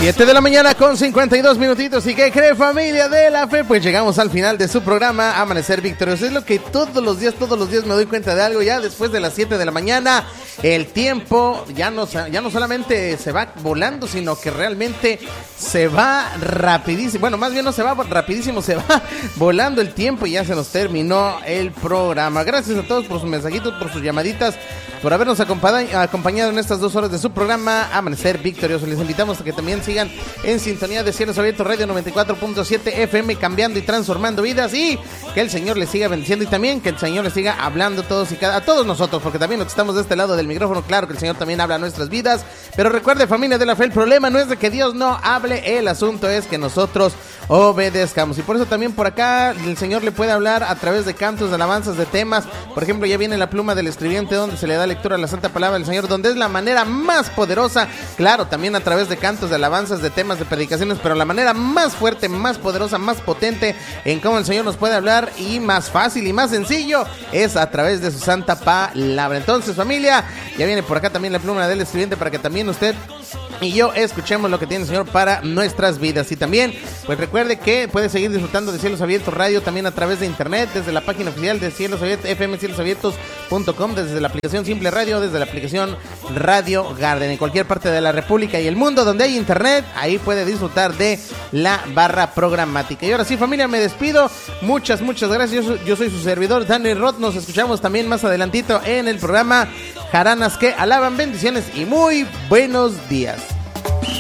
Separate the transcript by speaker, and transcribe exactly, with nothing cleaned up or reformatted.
Speaker 1: siete de la mañana con cincuenta y dos minutitos. ¿Y qué cree, familia de la fe? Pues llegamos al final de su programa Amanecer Victorioso. Es lo que todos los días, todos los días me doy cuenta de algo. Ya después de las siete de la mañana, el tiempo ya no, ya no solamente se va volando, sino que realmente se va rapidísimo. Bueno, más bien no se va rapidísimo, se va volando el tiempo y ya se nos terminó el programa. Gracias a todos por sus mensajitos, por sus llamaditas, por habernos acompañado en estas dos horas de su programa Amanecer Victorioso. Les invitamos a que también sigan en sintonía de Cielos Abiertos Radio noventa y cuatro punto siete F M, cambiando y transformando vidas, y que el Señor les siga bendiciendo y también que el Señor les siga hablando a todos y cada, a todos nosotros, porque también los que estamos de este lado del micrófono, claro que el Señor también habla a nuestras vidas. Pero recuerde, familia de la fe, el problema no es de que Dios no hable, el asunto es que nosotros obedezcamos. Y por eso también por acá el Señor le puede hablar a través de cantos, de alabanzas, de temas. Por ejemplo, ya viene la pluma del escribiente, donde se le da lectura a la santa palabra del Señor, donde es la manera más poderosa, claro, también a través de cantos, de alabanzas, de temas, de predicaciones, pero la manera más fuerte, más poderosa, más potente en cómo el Señor nos puede hablar, y más fácil y más sencillo, es a través de su santa palabra. Entonces, familia, ya viene por acá también la pluma del escribiente para que también usted y yo escuchemos lo que tiene el Señor para nuestras vidas. Y también, pues recuerde que puede seguir disfrutando de Cielos Abiertos Radio también a través de internet, desde la página oficial de Cielos Abiertos, F M cielos abiertos punto com, desde la aplicación Simple Radio, desde la aplicación Radio Garden, en cualquier parte de la República y el mundo donde hay internet, ahí puede disfrutar de la barra programática. Y ahora sí, familia, me despido. Muchas, muchas gracias. Yo soy, yo soy su servidor, Daniel Roth. Nos escuchamos también más adelantito en el programa Jaranas que Alaban. Bendiciones y muy buenos días.